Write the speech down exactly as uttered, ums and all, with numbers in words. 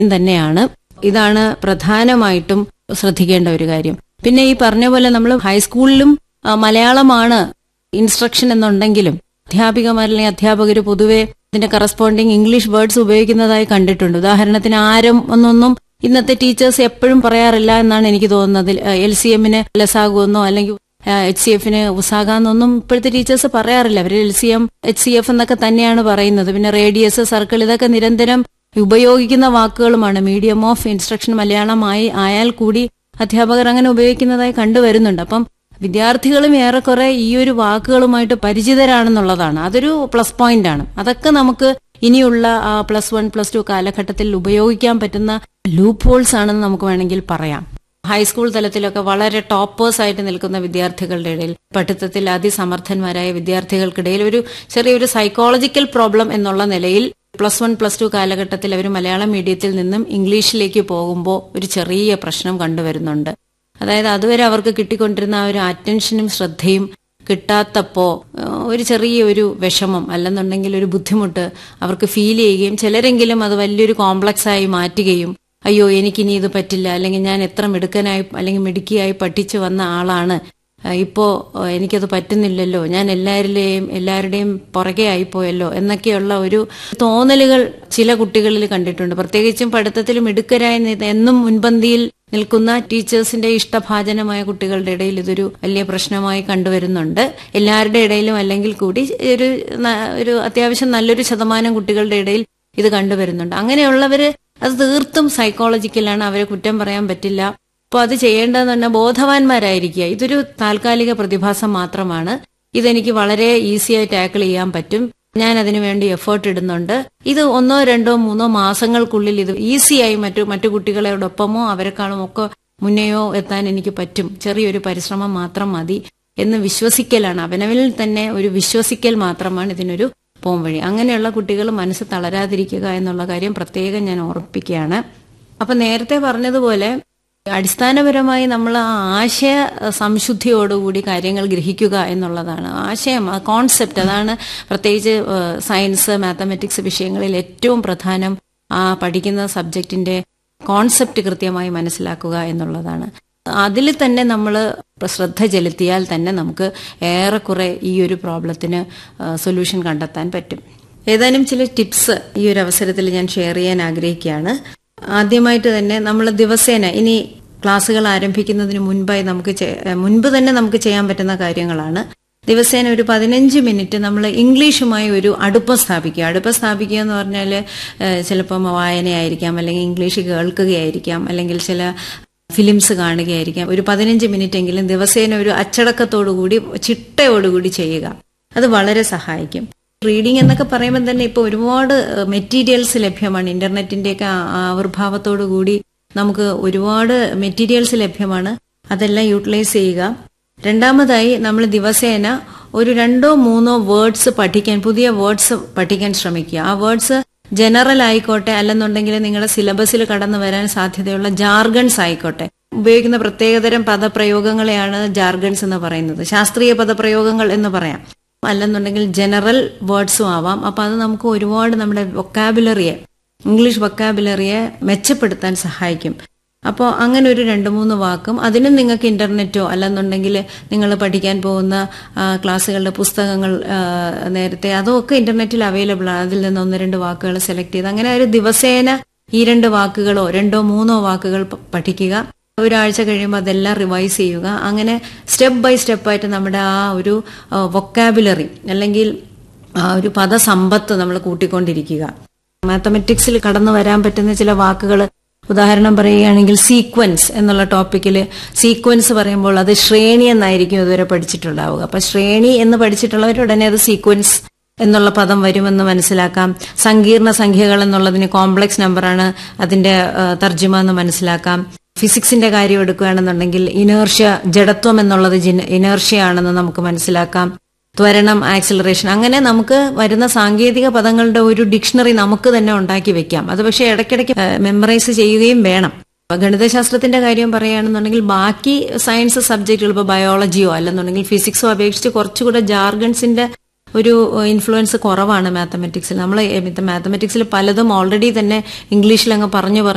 തന്നെയാണ്. ഇതാണ് പ്രധാനമായിട്ടും ശ്രദ്ധിക്കേണ്ട ഒരു കാര്യം. പിന്നെ ഈ പറഞ്ഞ പോലെ നമ്മൾ ഹൈസ്കൂളിലും മലയാളമാണ് ഇൻസ്ട്രക്ഷൻ എന്നുണ്ടെങ്കിലും അധ്യാപികമാർ അല്ലെങ്കിൽ അധ്യാപകർ പൊതുവെ ഇതിന്റെ കറസ്പോണ്ടിങ് ഇംഗ്ലീഷ് വേർഡ്സ് ഉപയോഗിക്കുന്നതായി കണ്ടിട്ടുണ്ട്. ഉദാഹരണത്തിന് ആരം എന്നൊന്നും ഇന്നത്തെ ടീച്ചേഴ്സ് എപ്പോഴും പറയാറില്ല എന്നാണ് എനിക്ക് തോന്നുന്നത്. എൽ സി എമ്മിന് ലസാഗുവെന്നോ അല്ലെങ്കിൽ എച്ച് സി എഫിന് ഉസാഗാന്നൊന്നും ഇപ്പോഴത്തെ ടീച്ചേഴ്സ് പറയാറില്ല. അവർ L C M H C F എന്നൊക്കെ തന്നെയാണ് പറയുന്നത്. പിന്നെ റേഡിയസ്, സർക്കിൾ ഇതൊക്കെ നിരന്തരം ഉപയോഗിക്കുന്ന വാക്കുകളുമാണ്. മീഡിയം ഓഫ് ഇൻസ്ട്രക്ഷൻ മലയാളമായി ആയാൽ കൂടി അധ്യാപകർ അങ്ങനെ ഉപയോഗിക്കുന്നതായി കണ്ടുവരുന്നുണ്ട്. അപ്പം വിദ്യാർത്ഥികളും ഏറെക്കുറെ ഈ ഒരു വാക്കുകളുമായിട്ട് പരിചിതരാണെന്നുള്ളതാണ്. അതൊരു പ്ലസ് പോയിന്റ് ആണ്. അതൊക്കെ നമുക്ക് ഇനിയുള്ള പ്ലസ് വൺ പ്ലസ് ടു കാലഘട്ടത്തിൽ ഉപയോഗിക്കാൻ പറ്റുന്ന ലൂപ്പ് ഹോൾസ് ആണെന്ന് നമുക്ക് വേണമെങ്കിൽ പറയാം. ഹൈസ്കൂൾ തലത്തിലൊക്കെ വളരെ ടോപ്പേഴ്സ് ആയിട്ട് നിൽക്കുന്ന വിദ്യാർത്ഥികളുടെ ഇടയിൽ, പഠിത്തത്തിൽ അതിസമർത്ഥന്മാരായ വിദ്യാർത്ഥികൾക്കിടയിൽ ഒരു ചെറിയൊരു സൈക്കോളജിക്കൽ പ്രോബ്ലം എന്നുള്ള നിലയിൽ പ്ലസ് വൺ പ്ലസ് ടു കാലഘട്ടത്തിൽ അവർ മലയാളം മീഡിയത്തിൽ നിന്നും ഇംഗ്ലീഷിലേക്ക് പോകുമ്പോൾ ഒരു ചെറിയ പ്രശ്നം കണ്ടുവരുന്നുണ്ട്. അതായത് അതുവരെ അവർക്ക് കിട്ടിക്കൊണ്ടിരുന്ന ആ ഒരു അറ്റൻഷനും ശ്രദ്ധയും കിട്ടാത്തപ്പോ ഒരു ചെറിയ ഒരു വിഷമം അല്ലെന്നുണ്ടെങ്കിൽ ഒരു ബുദ്ധിമുട്ട് അവർക്ക് ഫീൽ ചെയ്യുകയും ചിലരെങ്കിലും അത് വലിയൊരു കോംപ്ലക്സ് ആയി മാറ്റുകയും, അയ്യോ എനിക്കിനി ഇത് പറ്റില്ല, അല്ലെങ്കിൽ ഞാൻ എത്ര മിടുക്കനായി അല്ലെങ്കിൽ മിടുക്കിയായി പഠിച്ചു വന്ന ആളാണ്, ഇപ്പോ എനിക്കത് പറ്റുന്നില്ലല്ലോ, ഞാൻ എല്ലാവരുടെയും എല്ലാവരുടെയും പുറകെ ആയിപ്പോയല്ലോ എന്നൊക്കെയുള്ള ഒരു തോന്നലുകൾ ചില കുട്ടികളിൽ കണ്ടിട്ടുണ്ട്. പ്രത്യേകിച്ചും പഠിത്തത്തിൽ മിടുക്കരായി എന്നും മുൻപന്തിയിൽ നിൽക്കുന്ന ടീച്ചേഴ്സിന്റെ ഇഷ്ടഭാജനമായ കുട്ടികളുടെ ഇടയിൽ ഇതൊരു വലിയ പ്രശ്നമായി കണ്ടുവരുന്നുണ്ട്. എല്ലാവരുടെ ഇടയിലും അല്ലെങ്കിൽ കൂടി ഒരു ഒരു അത്യാവശ്യം നല്ലൊരു ശതമാനം കുട്ടികളുടെ ഇടയിൽ ഇത് കണ്ടുവരുന്നുണ്ട്. അങ്ങനെയുള്ളവര് അത് തീർത്തും സൈക്കോളജിക്കലാണ്, അവരെ കുറ്റം പറയാൻ പറ്റില്ല. അപ്പോൾ അത് ചെയ്യേണ്ടതെന്ന് പറഞ്ഞാൽ ബോധവാന്മാരായിരിക്കുക. ഇതൊരു താൽക്കാലിക പ്രതിഭാസം മാത്രമാണ്. ഇതെനിക്ക് വളരെ ഈസിയായി ടാക്കിൾ ചെയ്യാൻ പറ്റും. ഞാൻ അതിനു വേണ്ടി എഫേർട്ട് ഇടുന്നുണ്ട്. ഇത് ഒന്നോ രണ്ടോ മൂന്നോ മാസങ്ങൾക്കുള്ളിൽ ഇത് ഈസിയായി മറ്റു മറ്റു കുട്ടികളോടൊപ്പമോ അവരെക്കാളും ഒക്കെ മുന്നെയോ എത്താൻ എനിക്ക് പറ്റും. ചെറിയൊരു പരിശ്രമം മാത്രം മതി എന്ന് വിശ്വസിക്കലാണ്. അവനവനിൽ തന്നെ ഒരു വിശ്വസിക്കൽ മാത്രമാണ് ഇതിനൊരു പോംവഴി. അങ്ങനെയുള്ള കുട്ടികൾ മനസ്സ് തളരാതിരിക്കുക എന്നുള്ള കാര്യം പ്രത്യേകം ഞാൻ ഓർപ്പിക്കുകയാണ്. അപ്പൊ നേരത്തെ പറഞ്ഞതുപോലെ അടിസ്ഥാനപരമായി നമ്മൾ ആ ആശയ സംശുദ്ധിയോടുകൂടി കാര്യങ്ങൾ ഗ്രഹിക്കുക എന്നുള്ളതാണ്. ആശയം, കോൺസെപ്റ്റ്, അതാണ് പ്രത്യേകിച്ച് സയൻസ്, മാത്തമാറ്റിക്സ് വിഷയങ്ങളിൽ ഏറ്റവും പ്രധാനം. ആ പഠിക്കുന്ന സബ്ജക്റ്റിന്റെ കോൺസെപ്റ്റ് കൃത്യമായി മനസ്സിലാക്കുക എന്നുള്ളതാണ്. അതിൽ തന്നെ നമ്മൾ ശ്രദ്ധ ചെലുത്തിയാൽ തന്നെ നമുക്ക് ഏറെക്കുറെ ഈ ഒരു പ്രോബ്ലത്തിന് സൊല്യൂഷൻ കണ്ടെത്താൻ പറ്റും. ഏതാനും ചില ടിപ്സ് ഈ ഒരു അവസരത്തിൽ ഞാൻ ഷെയർ ചെയ്യാൻ ആഗ്രഹിക്കുകയാണ്. ആദ്യമായിട്ട് തന്നെ നമ്മൾ ദിവസേന, ഇനി ക്ലാസ്സുകൾ ആരംഭിക്കുന്നതിന് മുൻപായി നമുക്ക് മുൻപ് തന്നെ നമുക്ക് ചെയ്യാൻ പറ്റുന്ന കാര്യങ്ങളാണ്. ദിവസേന ഒരു പതിനഞ്ച് മിനിറ്റ് നമ്മൾ ഇംഗ്ലീഷുമായി ഒരു അടുപ്പം സ്ഥാപിക്കുക. അടുപ്പം സ്ഥാപിക്കുക എന്ന് പറഞ്ഞാൽ ചിലപ്പം വായനയായിരിക്കാം, അല്ലെങ്കിൽ ഇംഗ്ലീഷ് കേൾക്കുകയായിരിക്കാം, അല്ലെങ്കിൽ ചില ഫിലിംസ് കാണുകയായിരിക്കാം. ഒരു പതിനഞ്ച് മിനിറ്റ് എങ്കിലും ദിവസേന ഒരു അച്ചടക്കത്തോടുകൂടി ചിട്ടയോടുകൂടി ചെയ്യുക. അത് വളരെ സഹായിക്കും. റീഡിംഗ് എന്നൊക്കെ പറയുമ്പോൾ തന്നെ ഇപ്പോൾ ഒരുപാട് മെറ്റീരിയൽസ് ലഭ്യമാണ്. ഇന്റർനെറ്റിന്റെയൊക്കെ ആവിർഭാവത്തോടു കൂടി നമുക്ക് ഒരുപാട് മെറ്റീരിയൽസ് ലഭ്യമാണ്. അതെല്ലാം യൂട്ടിലൈസ് ചെയ്യുക. രണ്ടാമതായി നമ്മൾ ദിവസേന ഒരു രണ്ടോ മൂന്നോ വേർഡ്സ് പഠിക്കാൻ, പുതിയ വേർഡ്സ് പഠിക്കാൻ ശ്രമിക്കുക. ആ വേർഡ്സ് ജനറൽ ആയിക്കോട്ടെ, അല്ലെന്നുണ്ടെങ്കിൽ നിങ്ങളുടെ സിലബസിൽ കടന്നു വരാൻ സാധ്യതയുള്ള ജാർഗൺസ് ആയിക്കോട്ടെ. ഉപയോഗിക്കുന്ന പ്രത്യേകതരം പദപ്രയോഗങ്ങളെയാണ് ജാർഗൺസ് എന്ന് പറയുന്നത്. ശാസ്ത്രീയ പദപ്രയോഗങ്ങൾ എന്ന് പറയാം, അല്ലെന്നുണ്ടെങ്കിൽ ജനറൽ വേർഡ്സും ആവാം. അപ്പൊ അത് നമുക്ക് ഒരുപാട് നമ്മുടെ വൊക്കാബുലറിയെ, ഇംഗ്ലീഷ് വൊക്കാബുലറിയെ മെച്ചപ്പെടുത്താൻ സഹായിക്കും. അപ്പോൾ അങ്ങനെ ഒരു രണ്ട് മൂന്ന് വാക്കും, അതിനും നിങ്ങൾക്ക് ഇന്റർനെറ്റോ അല്ലെന്നുണ്ടെങ്കിൽ നിങ്ങൾ പഠിക്കാൻ പോകുന്ന ക്ലാസ്സുകളുടെ പുസ്തകങ്ങൾ നേരത്തെ അതൊക്കെ ഇന്റർനെറ്റിൽ അവൈലബിൾ ആണ്. അതിൽ നിന്ന് ഒന്ന് രണ്ട് വാക്കുകൾ സെലക്ട് ചെയ്ത് അങ്ങനെ ഒരു ദിവസേന ഈ രണ്ട് വാക്കുകളോ രണ്ടോ മൂന്നോ വാക്കുകൾ പഠിക്കുക. ഒരാഴ്ച കഴിയുമ്പോൾ അതെല്ലാം റിവൈസ് ചെയ്യുക. അങ്ങനെ സ്റ്റെപ്പ് ബൈ സ്റ്റെപ്പായിട്ട് നമ്മുടെ ആ ഒരു വൊക്കാബുലറി അല്ലെങ്കിൽ ആ ഒരു പദസമ്പത്ത് നമ്മൾ കൂട്ടിക്കൊണ്ടിരിക്കുക. മാത്തമെറ്റിക്സിൽ കടന്നു വരാൻ പറ്റുന്ന ചില വാക്കുകൾ, ഉദാഹരണം പറയുകയാണെങ്കിൽ സീക്വൻസ് എന്നുള്ള ടോപ്പിക്കിൽ സീക്വൻസ് പറയുമ്പോൾ അത് ശ്രേണി എന്നായിരിക്കും ഇതുവരെ പഠിച്ചിട്ടുണ്ടാവുക. അപ്പൊ ശ്രേണി എന്ന് പഠിച്ചിട്ടുള്ളവർ ഉടനെ അത് സീക്വൻസ് എന്നുള്ള പദം വരുമെന്ന് മനസ്സിലാക്കാം. സങ്കീർണ സംഖ്യകൾ എന്നുള്ളതിന് കോംപ്ലക്സ് നമ്പറാണ് അതിന്റെ തർജ്ജിമ എന്ന് മനസ്സിലാക്കാം. ഫിസിക്സിന്റെ കാര്യം എടുക്കുകയാണെന്നുണ്ടെങ്കിൽ ഇനേർഷ്യ, ജഡത്വം എന്നുള്ളത് ഇനേർഷ്യ ആണെന്ന് നമുക്ക് മനസ്സിലാക്കാം. ത്വരണം, ആക്സിലറേഷൻ, അങ്ങനെ നമുക്ക് വരുന്ന സാങ്കേതിക പദങ്ങളുടെ ഒരു ഡിക്ഷണറി നമുക്ക് തന്നെ ഉണ്ടാക്കി വെക്കാം. അത് പക്ഷേ ഇടയ്ക്കിടയ്ക്ക് മെമ്മറൈസ് ചെയ്യുകയും വേണം. ഗണിതശാസ്ത്രത്തിന്റെ കാര്യം പറയുകയാണെന്നുണ്ടെങ്കിൽ ബാക്കി സയൻസ് സബ്ജക്റ്റുകൾ, ഇപ്പോൾ ബയോളജിയോ അല്ലെന്നുണ്ടെങ്കിൽ ഫിസിക്സോ അപേക്ഷിച്ച് കുറച്ചുകൂടെ ജാർഗൺസിന്റെ ഒരു ഇൻഫ്ലുവൻസ് കുറവാണ് മാത്തമെറ്റിക്സിൽ. നമ്മൾ മാത്തമെറ്റിക്സിൽ പലതും ഓൾറെഡി തന്നെ ഇംഗ്ലീഷിൽ അങ്ങ് പറഞ്ഞു പറഞ്ഞു